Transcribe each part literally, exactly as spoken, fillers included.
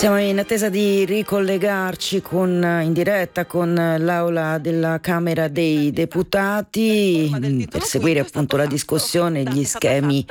Siamo in attesa di ricollegarci con, in diretta con l'Aula della Camera dei Deputati per seguire appunto la discussione, gli schemi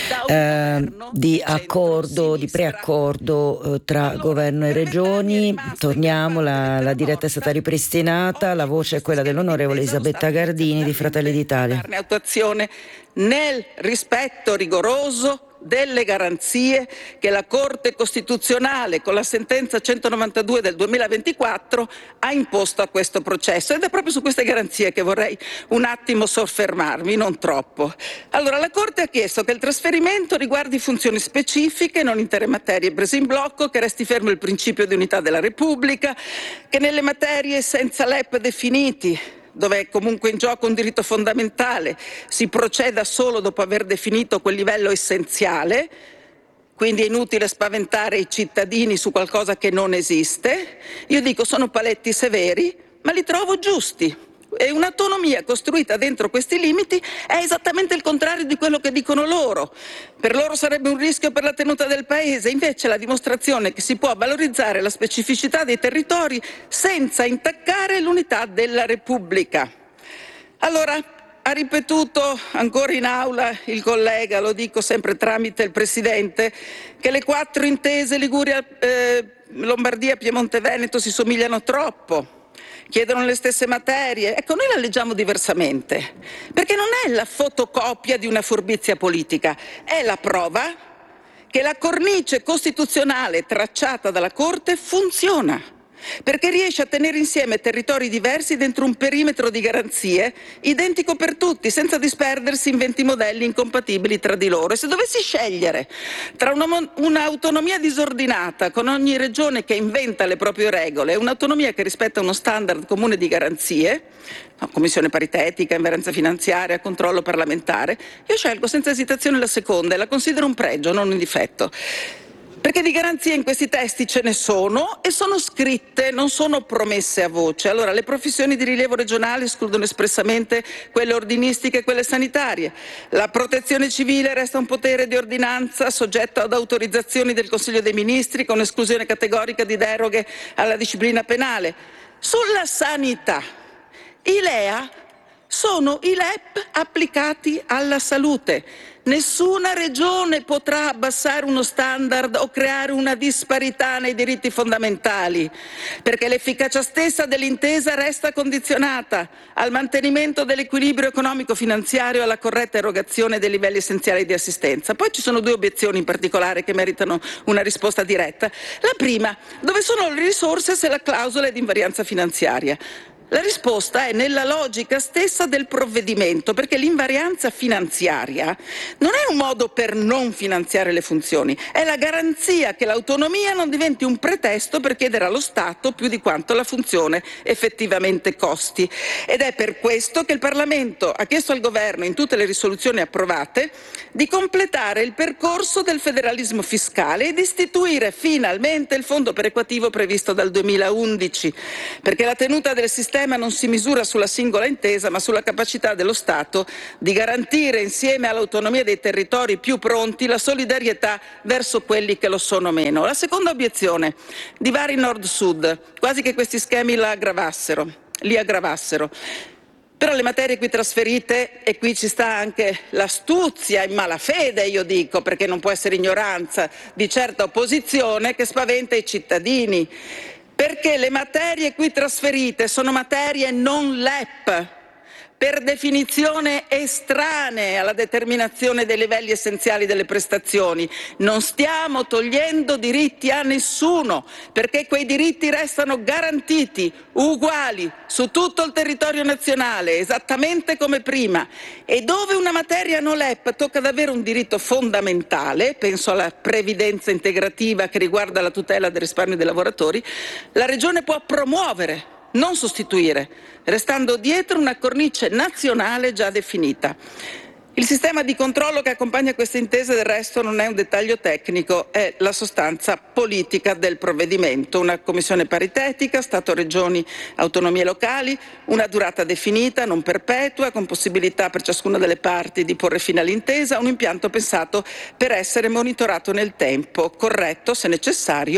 eh, di accordo, di preaccordo eh, tra governo e regioni. Torniamo, la, la diretta è stata ripristinata, la voce è quella dell'onorevole Elisabetta Gardini di Fratelli d'Italia. Attuazione nel rispetto rigoroso delle garanzie che la Corte Costituzionale con la sentenza centonovantadue del duemilaventiquattro ha imposto a questo processo, ed è proprio su queste garanzie che vorrei un attimo soffermarmi, non troppo. Allora, la Corte ha chiesto che il trasferimento riguardi funzioni specifiche, non intere materie prese in blocco, che resti fermo il principio di unità della Repubblica, che nelle materie senza L E P definiti, dove è comunque in gioco un diritto fondamentale, si proceda solo dopo aver definito quel livello essenziale, quindi è inutile spaventare i cittadini su qualcosa che non esiste. Io dico, sono paletti severi, ma li trovo giusti. E un'autonomia costruita dentro questi limiti è esattamente il contrario di quello che dicono loro. Per loro sarebbe un rischio per la tenuta del Paese, invece la dimostrazione che si può valorizzare la specificità dei territori senza intaccare l'unità della Repubblica. Allora, ha ripetuto ancora in aula il collega, lo dico sempre tramite il Presidente, che le quattro intese Liguria, eh, Lombardia, Piemonte, Veneto si somigliano troppo. Chiedono le stesse materie. Ecco, noi la leggiamo diversamente, perché non è la fotocopia di una furbizia politica, è la prova che la cornice costituzionale tracciata dalla Corte funziona, perché riesce a tenere insieme territori diversi dentro un perimetro di garanzie identico per tutti, senza disperdersi in venti modelli incompatibili tra di loro. E se dovessi scegliere tra un'autonomia disordinata con ogni regione che inventa le proprie regole e un'autonomia che rispetta uno standard comune di garanzie, no, commissione paritetica, invarianza finanziaria, controllo parlamentare, io scelgo senza esitazione la seconda e la considero un pregio, non un difetto. Perché di garanzie in questi testi ce ne sono e sono scritte, non sono promesse a voce. Allora, le professioni di rilievo regionale escludono espressamente quelle ordinistiche e quelle sanitarie. La protezione civile resta un potere di ordinanza soggetto ad autorizzazioni del Consiglio dei Ministri con esclusione categorica di deroghe alla disciplina penale. Sulla sanità, i L E A sono i L E P applicati alla salute. Nessuna regione potrà abbassare uno standard o creare una disparità nei diritti fondamentali, perché l'efficacia stessa dell'intesa resta condizionata al mantenimento dell'equilibrio economico-finanziario e alla corretta erogazione dei livelli essenziali di assistenza. Poi ci sono due obiezioni in particolare che meritano una risposta diretta. La prima, dove sono le risorse se la clausola è di invarianza finanziaria? La risposta è nella logica stessa del provvedimento, perché l'invarianza finanziaria non è un modo per non finanziare le funzioni, è la garanzia che l'autonomia non diventi un pretesto per chiedere allo Stato più di quanto la funzione effettivamente costi. Ed è per questo che il Parlamento ha chiesto al Governo, in tutte le risoluzioni approvate, di completare il percorso del federalismo fiscale e di istituire finalmente il fondo perequativo previsto dal duemilaundici, perché la tenuta del sistema non si misura sulla singola intesa, ma sulla capacità dello Stato di garantire, insieme all'autonomia dei territori più pronti, la solidarietà verso quelli che lo sono meno. La seconda obiezione, divari nord-sud, quasi che questi schemi la aggravassero, li aggravassero. Però le materie qui trasferite, e qui ci sta anche l'astuzia in malafede, io dico, perché non può essere ignoranza di certa opposizione che spaventa i cittadini. Perché le materie qui trasferite sono materie non L E P, per definizione estranee alla determinazione dei livelli essenziali delle prestazioni. Non stiamo togliendo diritti a nessuno, perché quei diritti restano garantiti, uguali, su tutto il territorio nazionale, esattamente come prima. E dove una materia non L E P tocca davvero un diritto fondamentale, penso alla previdenza integrativa che riguarda la tutela del risparmio dei lavoratori, la Regione può promuovere, non sostituire, restando dietro una cornice nazionale già definita. Il sistema di controllo che accompagna queste intese, del resto, non è un dettaglio tecnico, è la sostanza politica del provvedimento. Una commissione paritetica, Stato, Regioni, autonomie locali, una durata definita, non perpetua, con possibilità per ciascuna delle parti di porre fine all'intesa, un impianto pensato per essere monitorato nel tempo, corretto se necessario,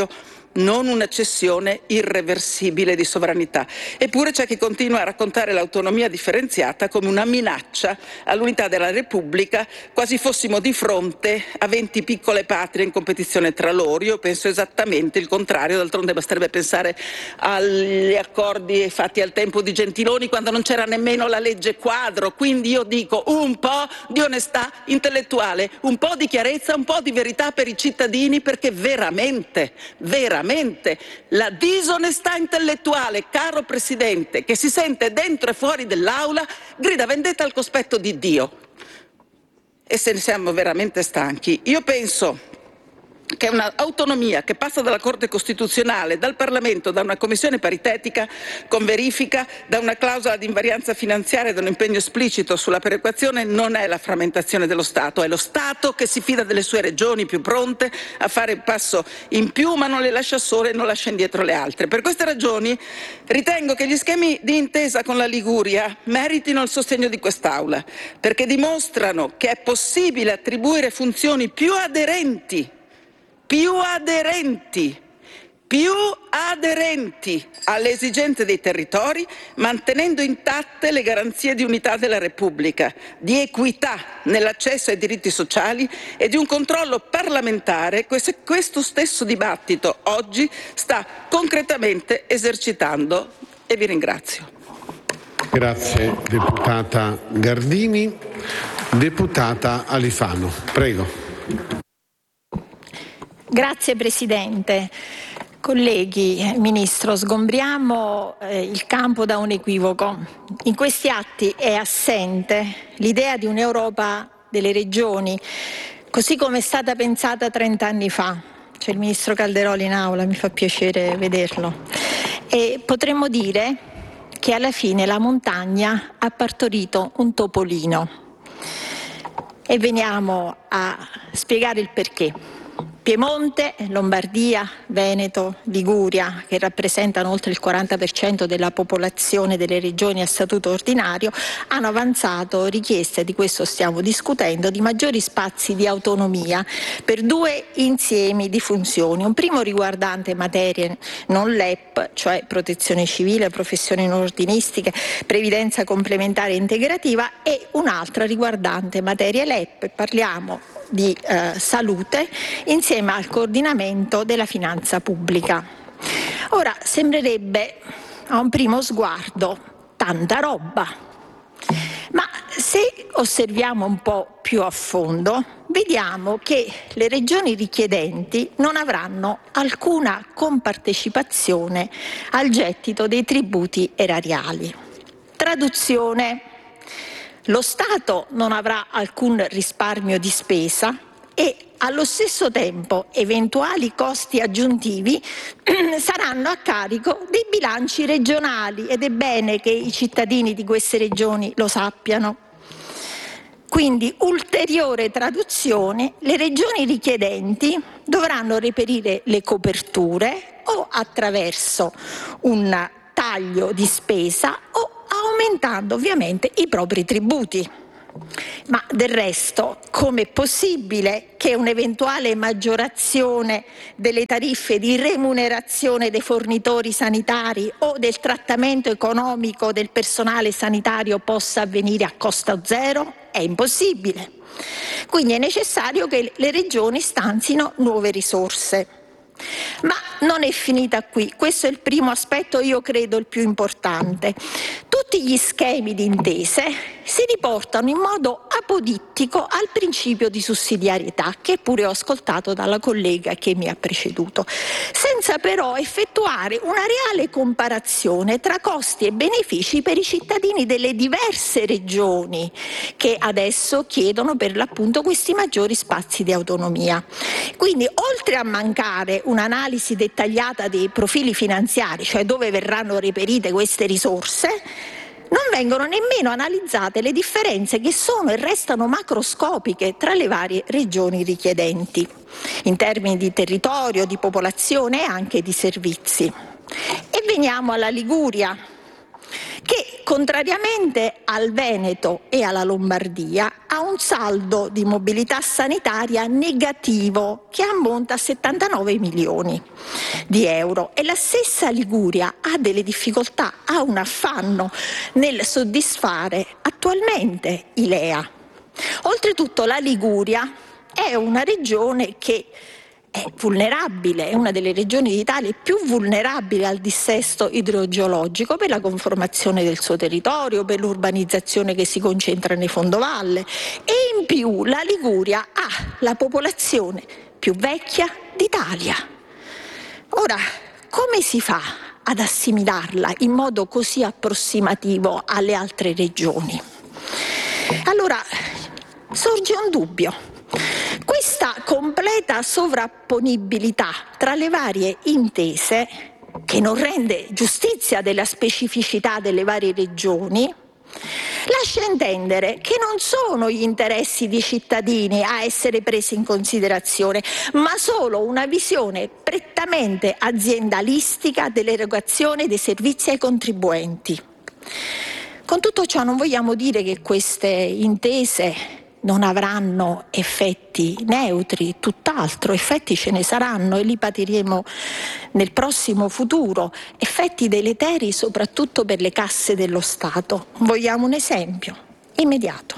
non una cessione irreversibile di sovranità. Eppure c'è chi continua a raccontare l'autonomia differenziata come una minaccia all'unità della Repubblica, quasi fossimo di fronte a venti piccole patrie in competizione tra loro. Io penso esattamente il contrario, d'altronde basterebbe pensare agli accordi fatti al tempo di Gentiloni, quando non c'era nemmeno la legge quadro. Quindi io dico un po' di onestà intellettuale, un po' di chiarezza, un po' di verità per i cittadini, perché veramente, veramente la disonestà intellettuale, caro Presidente, che si sente dentro e fuori dell'Aula, grida vendetta al cospetto di Dio. E se ne siamo veramente stanchi. Io penso che un'autonomia che passa dalla Corte Costituzionale, dal Parlamento, da una commissione paritetica con verifica, da una clausola di invarianza finanziaria e da un impegno esplicito sulla perequazione non è la frammentazione dello Stato, è lo Stato che si fida delle sue regioni più pronte a fare il passo in più, ma non le lascia sole e non lascia indietro le altre. Per queste ragioni ritengo che gli schemi di intesa con la Liguria meritino il sostegno di quest'Aula, perché dimostrano che è possibile attribuire funzioni più aderenti più aderenti, più aderenti alle esigenze dei territori, mantenendo intatte le garanzie di unità della Repubblica, di equità nell'accesso ai diritti sociali e di un controllo parlamentare che questo stesso dibattito oggi sta concretamente esercitando. E vi ringrazio. Grazie deputata Gardini. Deputata Alifano, prego. Grazie Presidente. Colleghi, Ministro, sgombriamo eh, il campo da un equivoco. In questi atti è assente l'idea di un'Europa delle regioni, così come è stata pensata trent'anni fa. C'è il Ministro Calderoli in aula, mi fa piacere vederlo. E potremmo dire che alla fine la montagna ha partorito un topolino. E veniamo a spiegare il perché. Piemonte, Lombardia, Veneto, Liguria, che rappresentano oltre il quaranta per cento della popolazione delle regioni a statuto ordinario, hanno avanzato richieste, di questo stiamo discutendo, di maggiori spazi di autonomia per due insiemi di funzioni. Un primo riguardante materie non L E P, cioè protezione civile, professioni non ordinistiche, previdenza complementare e integrativa, e un'altra riguardante materie L E P, parliamo di eh, salute, insieme al coordinamento della finanza pubblica. Ora, sembrerebbe a un primo sguardo tanta roba, ma se osserviamo un po' più a fondo, vediamo che le regioni richiedenti non avranno alcuna compartecipazione al gettito dei tributi erariali. Traduzione: lo Stato non avrà alcun risparmio di spesa e allo stesso tempo eventuali costi aggiuntivi saranno a carico dei bilanci regionali, ed è bene che i cittadini di queste regioni lo sappiano. Quindi, ulteriore traduzione: le regioni richiedenti dovranno reperire le coperture o attraverso un taglio di spesa o aumentando ovviamente i propri tributi. Ma del resto, com'è possibile che un'eventuale maggiorazione delle tariffe di remunerazione dei fornitori sanitari o del trattamento economico del personale sanitario possa avvenire a costo zero? È impossibile. Quindi è necessario che le regioni stanzino nuove risorse. Ma non è finita qui, questo è il primo aspetto, io credo il più importante. Tutti gli schemi di intese si riportano in modo apodittico al principio di sussidiarietà, che pure ho ascoltato dalla collega che mi ha preceduto, senza però effettuare una reale comparazione tra costi e benefici per i cittadini delle diverse regioni che adesso chiedono per l'appunto questi maggiori spazi di autonomia. Quindi, oltre a mancare un'analisi dettagliata dei profili finanziari, cioè dove verranno reperite queste risorse, non vengono nemmeno analizzate le differenze che sono e restano macroscopiche tra le varie regioni richiedenti, in termini di territorio, di popolazione e anche di servizi. E veniamo alla Liguria, che contrariamente al Veneto e alla Lombardia ha un saldo di mobilità sanitaria negativo che ammonta a settantanove milioni di euro, e la stessa Liguria ha delle difficoltà, ha un affanno nel soddisfare attualmente i L E A. Oltretutto la Liguria è una regione che è vulnerabile, è una delle regioni d'Italia più vulnerabili al dissesto idrogeologico per la conformazione del suo territorio, per l'urbanizzazione che si concentra nei fondovalle, e in più la Liguria ha la popolazione più vecchia d'Italia. Ora, come si fa ad assimilarla in modo così approssimativo alle altre regioni? Allora, sorge un dubbio. Questa completa sovrapponibilità tra le varie intese, che non rende giustizia della specificità delle varie regioni, lascia intendere che non sono gli interessi dei cittadini a essere presi in considerazione, ma solo una visione prettamente aziendalistica dell'erogazione dei servizi ai contribuenti. Con tutto ciò non vogliamo dire che queste intese non avranno effetti neutri, tutt'altro, effetti ce ne saranno e li patiremo nel prossimo futuro, effetti deleteri soprattutto per le casse dello Stato. Vogliamo un esempio immediato.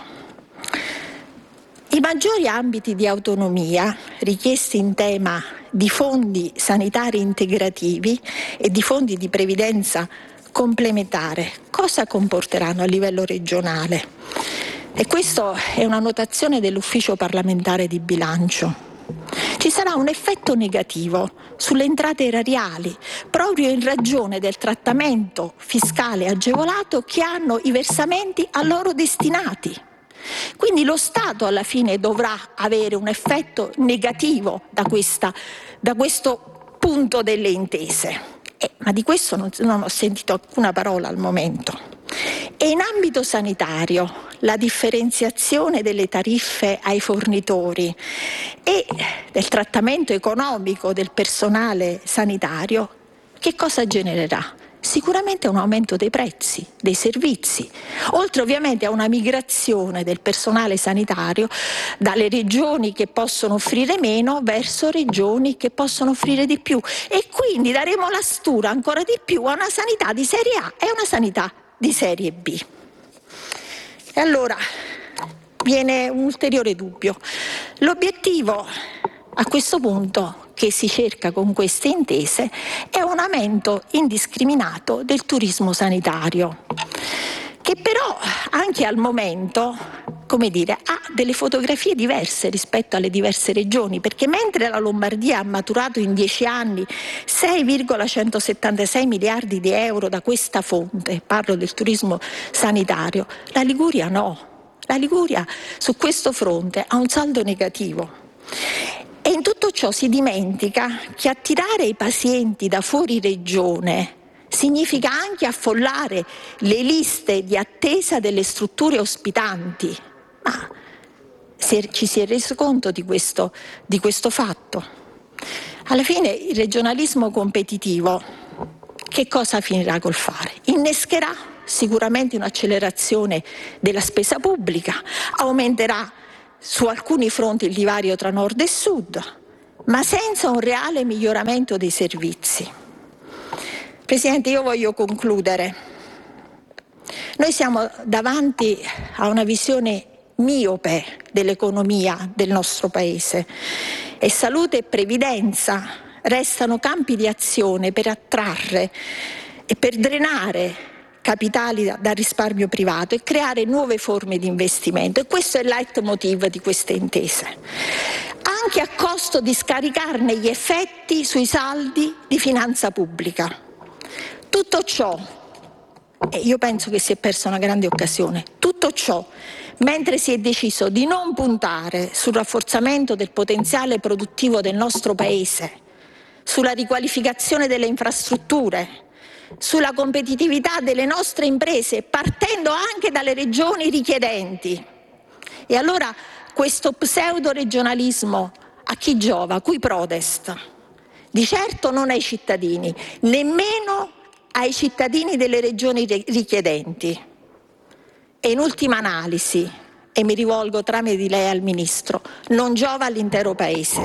I maggiori ambiti di autonomia richiesti in tema di fondi sanitari integrativi e di fondi di previdenza complementare cosa comporteranno a livello regionale? E questa è una notazione dell'Ufficio parlamentare di bilancio. Ci sarà un effetto negativo sulle entrate erariali proprio in ragione del trattamento fiscale agevolato che hanno i versamenti a loro destinati. Quindi lo Stato alla fine dovrà avere un effetto negativo da, questa, da questo punto delle intese. Eh, ma di questo non, non ho sentito alcuna parola al momento. E in ambito sanitario la differenziazione delle tariffe ai fornitori e del trattamento economico del personale sanitario che cosa genererà? Sicuramente un aumento dei prezzi, dei servizi, oltre ovviamente a una migrazione del personale sanitario dalle regioni che possono offrire meno verso regioni che possono offrire di più, e quindi daremo la stura ancora di più a una sanità di serie A e una sanità di serie B. E allora viene un ulteriore dubbio. L'obiettivo a questo punto che si cerca con queste intese è un aumento indiscriminato del turismo sanitario, che però anche al momento, come dire, ha delle fotografie diverse rispetto alle diverse regioni, perché mentre la Lombardia ha maturato in dieci anni sei virgola centosettantasei miliardi di euro da questa fonte, parlo del turismo sanitario, la Liguria no. La Liguria su questo fronte ha un saldo negativo. E in tutto ciò si dimentica che attirare i pazienti da fuori regione significa anche affollare le liste di attesa delle strutture ospitanti. Ma ci si è reso conto di questo, di questo fatto? Alla fine il regionalismo competitivo che cosa finirà col fare? Innescherà sicuramente un'accelerazione della spesa pubblica, aumenterà su alcuni fronti il divario tra nord e sud, ma senza un reale miglioramento dei servizi. Presidente, io voglio concludere. Noi siamo davanti a una visione miope dell'economia del nostro Paese e salute e previdenza restano campi di azione per attrarre e per drenare capitali dal risparmio privato e creare nuove forme di investimento, e questo è il leitmotiv di queste intese, anche a costo di scaricarne gli effetti sui saldi di finanza pubblica. Tutto ciò, e io penso che si è persa una grande occasione, tutto ciò mentre si è deciso di non puntare sul rafforzamento del potenziale produttivo del nostro Paese, sulla riqualificazione delle infrastrutture, sulla competitività delle nostre imprese, partendo anche dalle regioni richiedenti. E allora questo pseudo-regionalismo a chi giova? Cui prodest? Di certo non ai cittadini, nemmeno ai cittadini delle regioni richiedenti e in ultima analisi, e mi rivolgo tramite lei al Ministro, non giova all'intero Paese.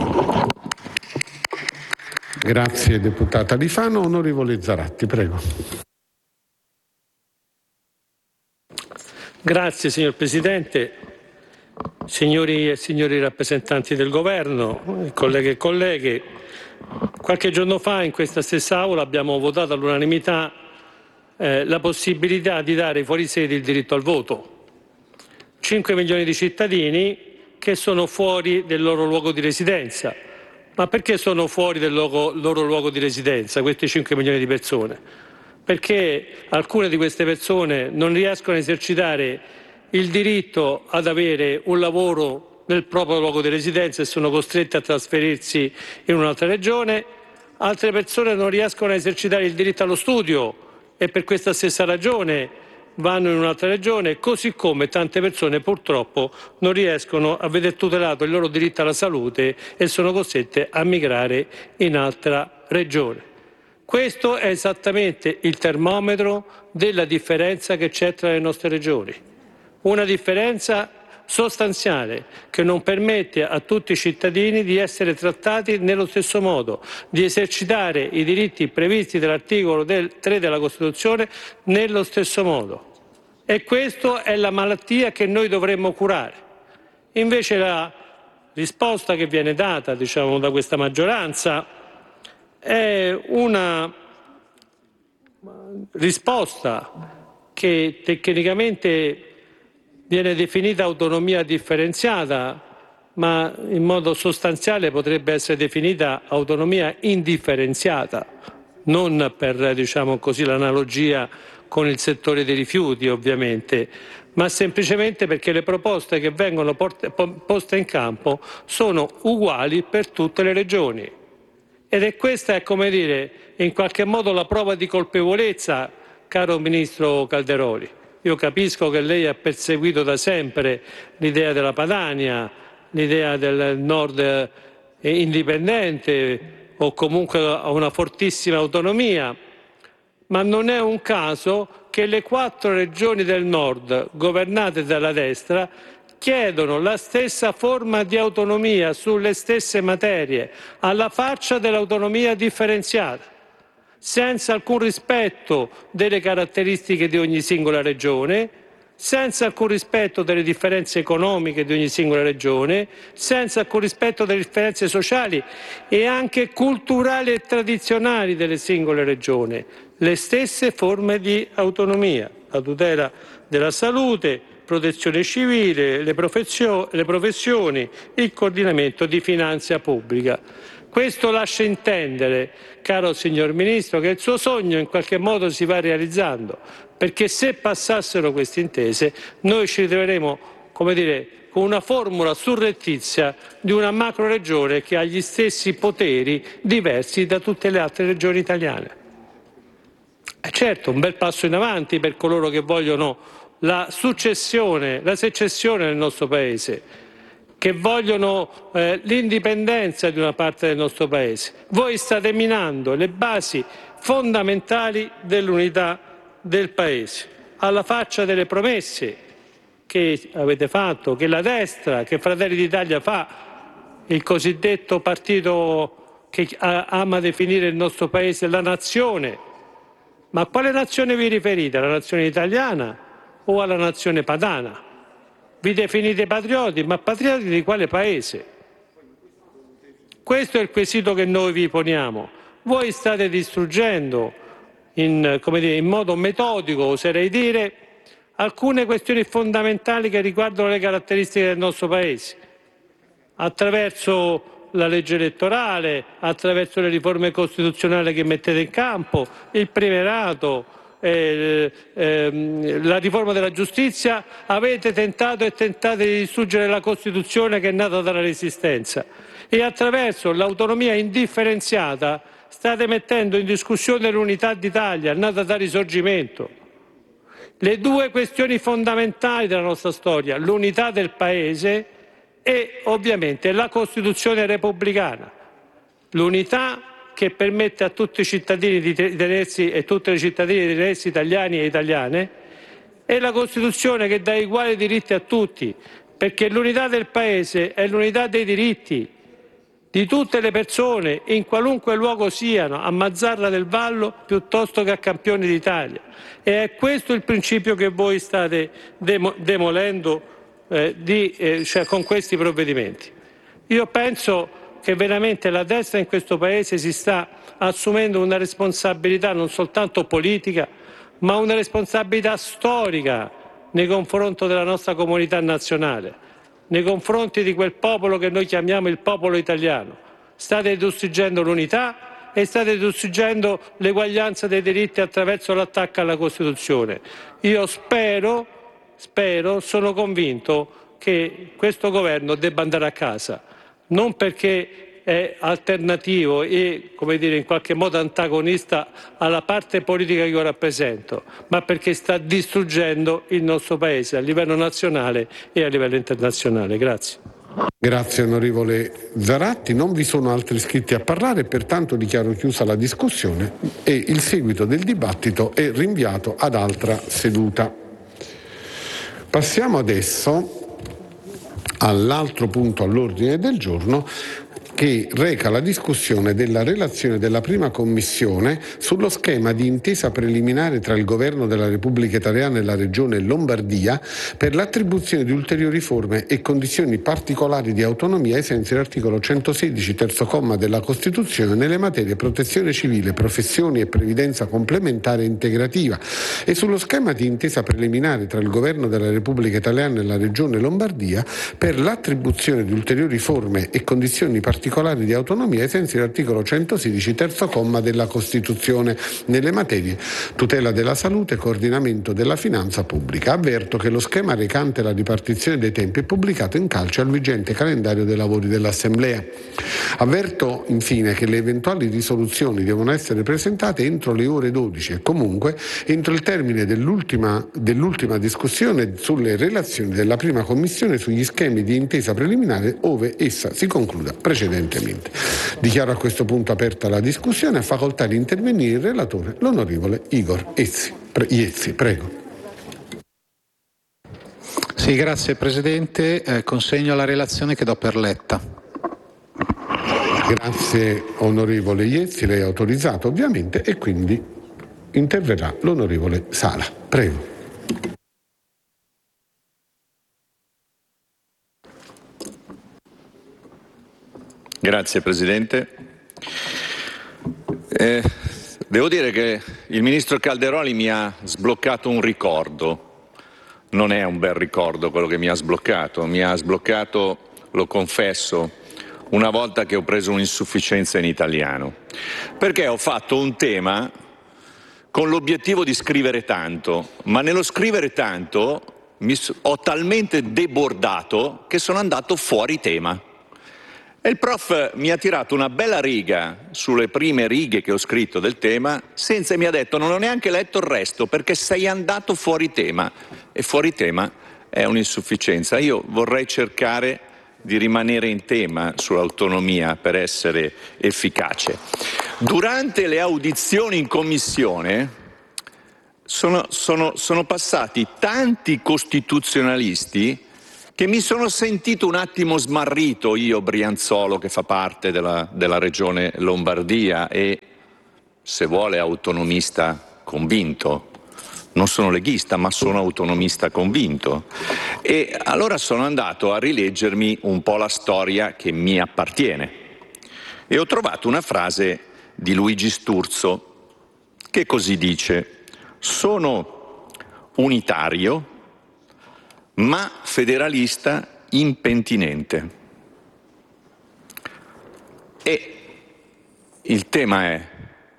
Grazie deputata Alifano. Onorevole Zaratti, prego. Grazie signor Presidente, signori e signori rappresentanti del Governo, colleghe e colleghe. Qualche giorno fa in questa stessa Aula abbiamo votato all'unanimità eh, la possibilità di dare ai fuorisede il diritto al voto. cinque milioni di cittadini che sono fuori del loro luogo di residenza. Ma perché sono fuori del loro, loro luogo di residenza questi cinque milioni di persone? Perché alcune di queste persone non riescono a esercitare il diritto ad avere un lavoro nel proprio luogo di residenza e sono costrette a trasferirsi in un'altra regione, altre persone non riescono a esercitare il diritto allo studio e per questa stessa ragione vanno in un'altra regione, così come tante persone purtroppo non riescono a vedere tutelato il loro diritto alla salute e sono costrette a migrare in altra regione. Questo è esattamente il termometro della differenza che c'è tra le nostre regioni. Una differenza sostanziale che non permette a tutti i cittadini di essere trattati nello stesso modo, di esercitare i diritti previsti dall'articolo tre della Costituzione nello stesso modo. E questa è la malattia che noi dovremmo curare. Invece la risposta che viene data, diciamo, da questa maggioranza è una risposta che tecnicamente viene definita autonomia differenziata, ma in modo sostanziale potrebbe essere definita autonomia indifferenziata, non per, diciamo così, l'analogia con il settore dei rifiuti ovviamente, ma semplicemente perché le proposte che vengono poste in campo sono uguali per tutte le regioni. Ed è questa, è come dire, in qualche modo la prova di colpevolezza, caro Ministro Calderoli. Io capisco che lei ha perseguito da sempre l'idea della Padania, l'idea del nord indipendente o comunque a una fortissima autonomia, ma non è un caso che le quattro regioni del nord governate dalla destra chiedono la stessa forma di autonomia sulle stesse materie, alla faccia dell'autonomia differenziata, senza alcun rispetto delle caratteristiche di ogni singola regione, senza alcun rispetto delle differenze economiche di ogni singola regione, senza alcun rispetto delle differenze sociali e anche culturali e tradizionali delle singole regioni, le stesse forme di autonomia, la tutela della salute, protezione civile, le, le professioni, il coordinamento di finanza pubblica. Questo lascia intendere, caro signor Ministro, che il suo sogno in qualche modo si va realizzando, perché se passassero queste intese noi ci ritroveremo, come dire, con una formula surrettizia di una macro regione che ha gli stessi poteri diversi da tutte le altre regioni italiane. Eh certo, un bel passo in avanti per coloro che vogliono la successione, la secessione nel nostro Paese, che vogliono eh, l'indipendenza di una parte del nostro Paese. Voi state minando le basi fondamentali dell'unità del Paese, alla faccia delle promesse che avete fatto, che la destra, che Fratelli d'Italia fa, il cosiddetto partito che ama definire il nostro Paese la nazione. Ma a quale nazione vi riferite? Alla nazione italiana o alla nazione padana? Vi definite patrioti, ma patrioti di quale paese? Questo è il quesito che noi vi poniamo. Voi state distruggendo in, come dire, in modo metodico, oserei dire, alcune questioni fondamentali che riguardano le caratteristiche del nostro Paese, attraverso la legge elettorale, attraverso le riforme costituzionali che mettete in campo, il premierato, eh, eh, la riforma della giustizia. Avete tentato e tentate di distruggere la Costituzione che è nata dalla Resistenza e attraverso l'autonomia indifferenziata state mettendo in discussione l'unità d'Italia nata dal Risorgimento. Le due questioni fondamentali della nostra storia, l'unità del Paese e ovviamente la Costituzione repubblicana. L'unità che permette a tutti i cittadini di tenersi e tutte le cittadine di tenersi italiani e italiane, e la Costituzione che dà uguali diritti a tutti, perché l'unità del Paese è l'unità dei diritti di tutte le persone, in qualunque luogo siano, a Mazzarra del Vallo piuttosto che a Campione d'Italia. E è questo il principio che voi state demo demolendo eh, di, eh, cioè, con questi provvedimenti. Io penso che veramente la destra in questo Paese si sta assumendo una responsabilità non soltanto politica, ma una responsabilità storica nei confronti della nostra comunità nazionale, nei confronti di quel popolo che noi chiamiamo il popolo italiano. State distruggendo l'unità e state distruggendo l'eguaglianza dei diritti attraverso l'attacco alla Costituzione. Io spero, spero, sono convinto che questo governo debba andare a casa, non perché è alternativo e, come dire, in qualche modo antagonista alla parte politica che io rappresento, ma perché sta distruggendo il nostro Paese a livello nazionale e a livello internazionale. Grazie. Grazie onorevole Zaratti, non vi sono altri iscritti a parlare, pertanto dichiaro chiusa la discussione e il seguito del dibattito è rinviato ad altra seduta. Passiamo adesso all'altro punto all'ordine del giorno, che reca la discussione della relazione della prima commissione sullo schema di intesa preliminare tra il Governo della Repubblica Italiana e la Regione Lombardia per l'attribuzione di ulteriori forme e condizioni particolari di autonomia ai sensi dell'articolo centosedici terzo comma della Costituzione nelle materie protezione civile, professioni e previdenza complementare e integrativa, e sullo schema di intesa preliminare tra il Governo della Repubblica Italiana e la Regione Lombardia per l'attribuzione di ulteriori forme e condizioni particolari particolari di autonomia ai sensi dell'articolo centosedici terzo comma della Costituzione nelle materie tutela della salute e coordinamento della finanza pubblica. Avverto che lo schema recante la ripartizione dei tempi è pubblicato in calce al vigente calendario dei lavori dell'Assemblea. Avverto infine che le eventuali risoluzioni devono essere presentate entro le ore dodici e comunque entro il termine dell'ultima, dell'ultima discussione sulle relazioni della prima commissione sugli schemi di intesa preliminare ove essa si concluda precedentemente. Dichiaro a questo punto aperta la discussione. Ha facoltà di intervenire il relatore, l'onorevole Igor Ezzi. Pre- Iezzi, prego. Sì, grazie Presidente. Eh, consegno la relazione che do per letta. Grazie onorevole Iezzi, lei è autorizzato ovviamente e quindi interverrà l'onorevole Sala. Prego. Grazie Presidente. Eh, devo dire che il Ministro Calderoli mi ha sbloccato un ricordo. Non è un bel ricordo quello che mi ha sbloccato. Mi ha sbloccato, lo confesso, una volta che ho preso un'insufficienza in italiano. Perché ho fatto un tema con l'obiettivo di scrivere tanto, ma nello scrivere tanto mi ho talmente debordato che sono andato fuori tema. E il prof mi ha tirato una bella riga sulle prime righe che ho scritto del tema, senza e mi ha detto non ho neanche letto il resto perché sei andato fuori tema. E fuori tema è un'insufficienza. Io vorrei cercare di rimanere in tema sull'autonomia per essere efficace. Durante le audizioni in commissione sono, sono, sono passati tanti costituzionalisti che mi sono sentito un attimo smarrito, io Brianzolo che fa parte della, della regione Lombardia e, se vuole, autonomista convinto. Non sono leghista, ma sono autonomista convinto. E allora sono andato a rileggermi un po' la storia che mi appartiene. E ho trovato una frase di Luigi Sturzo che così dice: sono unitario ma federalista impentinente. E il tema è,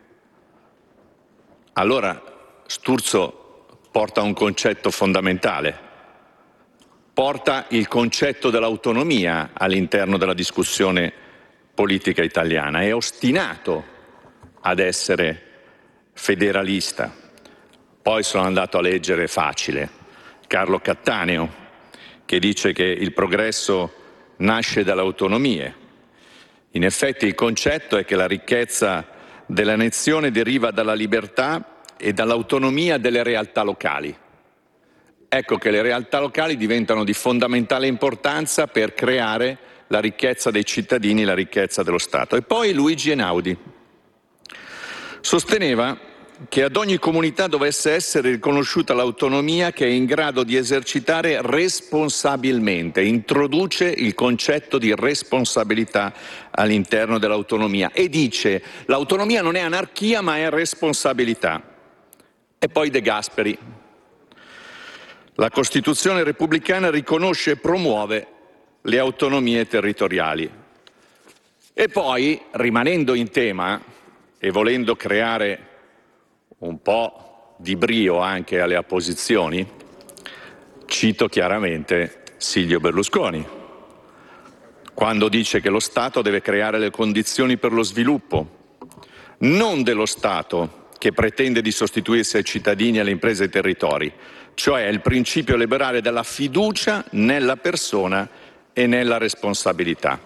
allora Sturzo porta un concetto fondamentale, porta il concetto dell'autonomia all'interno della discussione politica italiana, è ostinato ad essere federalista. Poi sono andato a leggere facile Carlo Cattaneo, che dice che il progresso nasce dalle autonomie. In effetti il concetto è che la ricchezza della nazione deriva dalla libertà e dall'autonomia delle realtà locali. Ecco che le realtà locali diventano di fondamentale importanza per creare la ricchezza dei cittadini, la ricchezza dello Stato. E poi Luigi Einaudi sosteneva che ad ogni comunità dovesse essere riconosciuta l'autonomia che è in grado di esercitare responsabilmente, introduce il concetto di responsabilità all'interno dell'autonomia e dice l'autonomia non è anarchia ma è responsabilità. E poi De Gasperi: la Costituzione repubblicana riconosce e promuove le autonomie territoriali. E poi, rimanendo in tema e volendo creare un po' di brio anche alle opposizioni, cito chiaramente Silvio Berlusconi, quando dice che lo Stato deve creare le condizioni per lo sviluppo, non dello Stato che pretende di sostituirsi ai cittadini, alle imprese e ai territori, cioè il principio liberale della fiducia nella persona e nella responsabilità.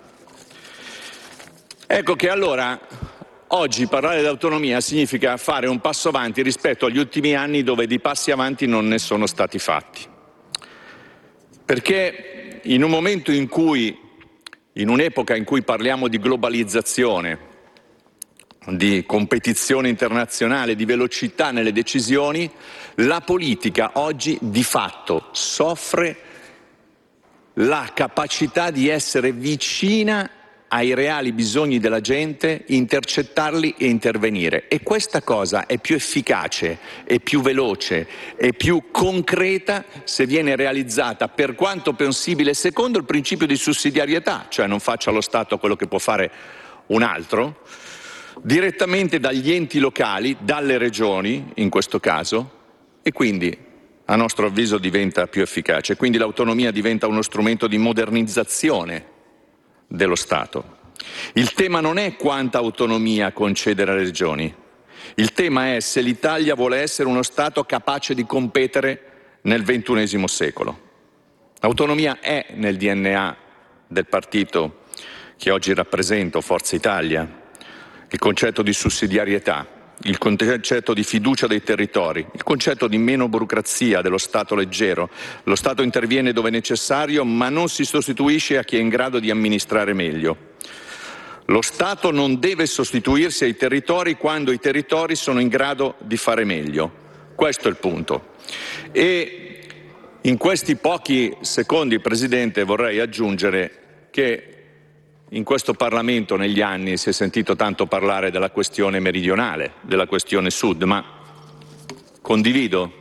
Ecco che allora oggi parlare di autonomia significa fare un passo avanti rispetto agli ultimi anni dove di passi avanti non ne sono stati fatti. Perché in un momento in cui, in un'epoca in cui parliamo di globalizzazione, di competizione internazionale, di velocità nelle decisioni, la politica oggi di fatto soffre la capacità di essere vicina ai reali bisogni della gente, intercettarli e intervenire. E questa cosa è più efficace, è più veloce, è più concreta se viene realizzata, per quanto possibile, secondo il principio di sussidiarietà, cioè non faccia lo Stato quello che può fare un altro, direttamente dagli enti locali, dalle regioni in questo caso, e quindi a nostro avviso diventa più efficace. Quindi l'autonomia diventa uno strumento di modernizzazione dello Stato. Il tema non è quanta autonomia concedere alle regioni, il tema è se l'Italia vuole essere uno Stato capace di competere nel ventunesimo secolo. L'autonomia è nel D N A del partito che oggi rappresento, Forza Italia, il concetto di sussidiarietà, il concetto di fiducia dei territori, il concetto di meno burocrazia, dello Stato leggero. Lo Stato interviene dove è necessario, ma non si sostituisce a chi è in grado di amministrare meglio. Lo Stato non deve sostituirsi ai territori quando i territori sono in grado di fare meglio. Questo è il punto. E in questi pochi secondi, Presidente, vorrei aggiungere che in questo Parlamento negli anni si è sentito tanto parlare della questione meridionale, della questione sud, ma condivido.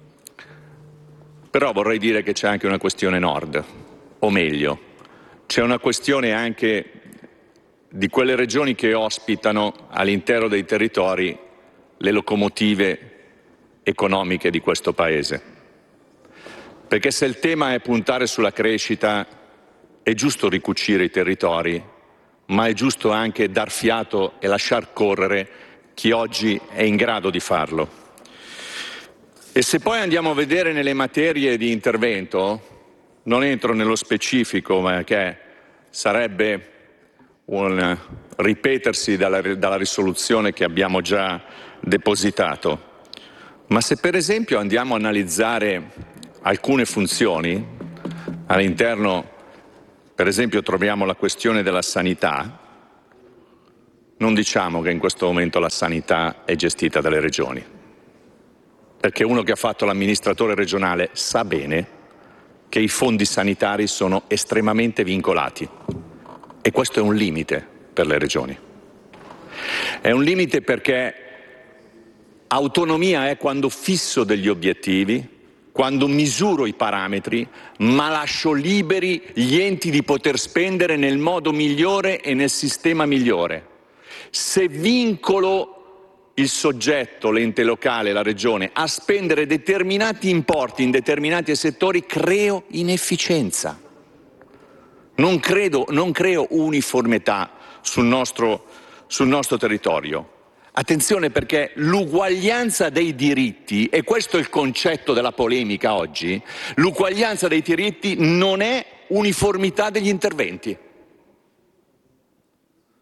Però vorrei dire che c'è anche una questione nord, o meglio, c'è una questione anche di quelle regioni che ospitano all'interno dei territori le locomotive economiche di questo Paese. Perché se il tema è puntare sulla crescita, è giusto ricucire i territori, ma è giusto anche dar fiato e lasciar correre chi oggi è in grado di farlo. E se poi andiamo a vedere nelle materie di intervento, non entro nello specifico, ma che sarebbe un ripetersi dalla, dalla risoluzione che abbiamo già depositato, ma se per esempio andiamo a analizzare alcune funzioni all'interno. Per esempio troviamo la questione della sanità, non diciamo che in questo momento la sanità è gestita dalle regioni, perché uno che ha fatto l'amministratore regionale sa bene che i fondi sanitari sono estremamente vincolati e questo è un limite per le regioni. È un limite perché autonomia è quando fisso degli obiettivi, quando misuro i parametri, ma lascio liberi gli enti di poter spendere nel modo migliore e nel sistema migliore. Se vincolo il soggetto, l'ente locale, la regione, a spendere determinati importi in determinati settori, creo inefficienza. Non, credo, non creo uniformità sul nostro, sul nostro territorio. Attenzione, perché l'uguaglianza dei diritti, e questo è il concetto della polemica oggi, l'uguaglianza dei diritti non è uniformità degli interventi.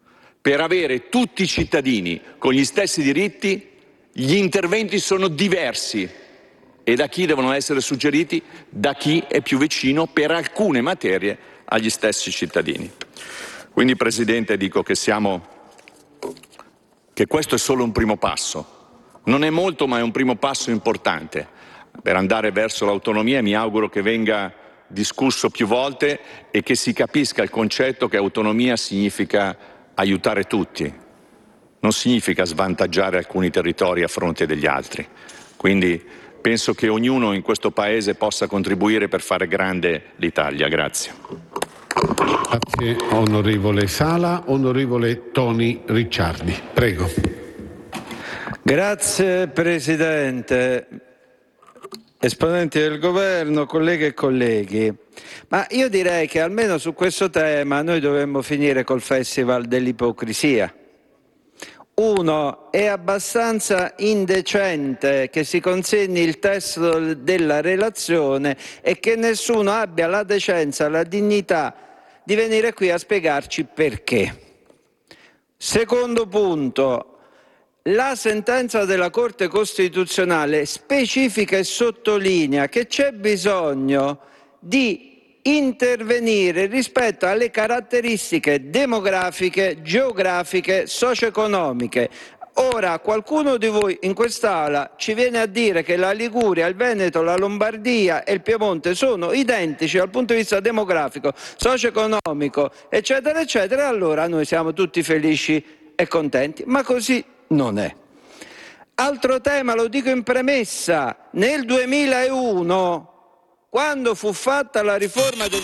per avere tutti i cittadini con gli stessi diritti, gli interventi sono diversi e da chi devono essere suggeriti? Da chi è più vicino per alcune materie agli stessi cittadini. Quindi, Presidente, dico che siamo, che questo è solo un primo passo. Non è molto, ma è un primo passo importante per andare verso l'autonomia e mi auguro che venga discusso più volte e che si capisca il concetto che autonomia significa aiutare tutti, non significa svantaggiare alcuni territori a fronte degli altri. Quindi penso che ognuno in questo Paese possa contribuire per fare grande l'Italia. Grazie. Grazie onorevole Sala. Onorevole Toni Ricciardi, prego. Grazie Presidente, esponenti del Governo, colleghe e colleghi. Ma io direi che almeno su questo tema noi dovremmo finire col festival dell'ipocrisia. Uno, è abbastanza indecente che si consegni il testo della relazione e che nessuno abbia la decenza, la dignità di venire qui a spiegarci perché. Secondo punto, la sentenza della Corte Costituzionale specifica e sottolinea che c'è bisogno di intervenire rispetto alle caratteristiche demografiche, geografiche, socio-economiche. Ora, qualcuno di voi in quest'Aula ci viene a dire che la Liguria, il Veneto, la Lombardia e il Piemonte sono identici dal punto di vista demografico, socio-economico, eccetera, eccetera, allora noi siamo tutti felici e contenti, ma così non è. Altro tema, lo dico in premessa, nel duemilauno, quando fu fatta la riforma del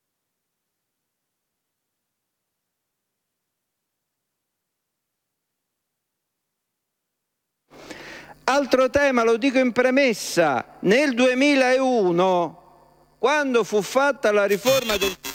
Altro tema, lo dico in premessa, nel duemilauno, quando fu fatta la riforma del